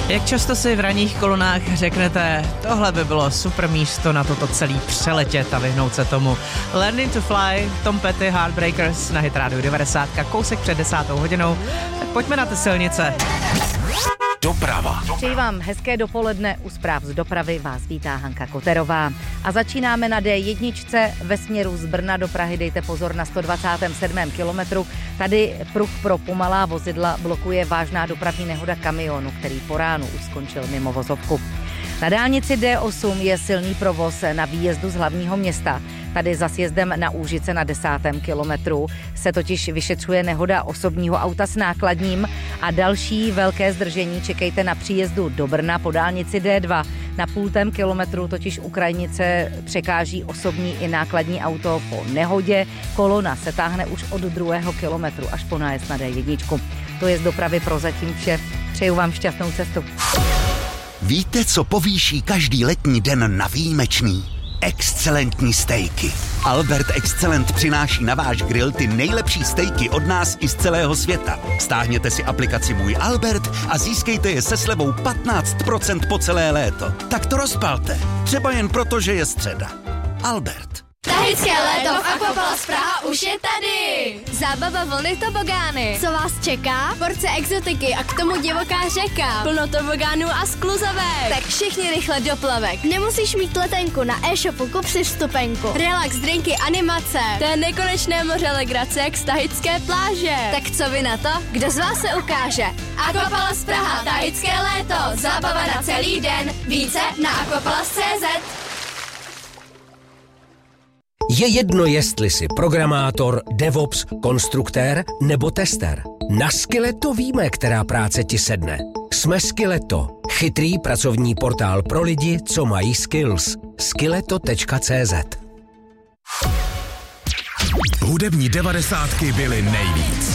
Jak často si v ranních kolonách řeknete, tohle by bylo super místo na toto celý přeletět a vyhnout se tomu. Learning to Fly, Tom Petty, Heartbreakers na Hit Radio 90, kousek před 10. hodinou. Tak pojďme na ty silnice. Doprava. Přeji vám hezké dopoledne, u zpráv z dopravy vás vítá Hanka Koterová. A začínáme na D1 ve směru z Brna do Prahy, dejte pozor na 127. kilometru. Tady pruh pro pomalá vozidla blokuje vážná dopravní nehoda kamionu, který po ránu už skončil mimo vozovku. Na dálnici D8 je silný provoz na výjezdu z hlavního města. Tady za sjezdem na Úžice na 10. kilometru se totiž vyšetřuje nehoda osobního auta s nákladním a další velké zdržení čekejte na příjezdu do Brna po dálnici D2. Na 0,5 kilometru totiž u krajnice překáží osobní i nákladní auto po nehodě. Kolona se táhne už od 2. kilometru až po nájezd na D1. To je z dopravy prozatím vše. Přeju vám šťastnou cestu. Víte, co povýší každý letní den na výjimečný? Excelentní stejky. Albert Excellent přináší na váš grill ty nejlepší stejky od nás i z celého světa. Stáhněte si aplikaci Můj Albert a získejte je se slevou 15% po celé léto. Tak to rozpalte. Třeba jen proto, že je středa. Albert. Tahické léto v Aquapalace Praha už je tady! Zábava, vlny, tobogány. Co vás čeká? Porce exotiky a k tomu divoká řeka. Plno tobogánů a skluzavek. Tak všichni rychle do plavek. Nemusíš mít letenku, na e-shopu kup si vstupenku. Relax, drinky, animace. To je nekonečné moře legrace jak z tahické pláže. Tak co vy na to? Kdo z vás se ukáže? Aquapalace Praha, tahické léto. Zábava na celý den. Více na aquapalace.cz. Je jedno, jestli jsi programátor, DevOps, konstruktér nebo tester. Na Skilleto víme, která práce ti sedne. Jsme Skilleto, chytrý pracovní portál pro lidi, co mají skills. Skilleto.cz. Hudební 90 byly nejvíc.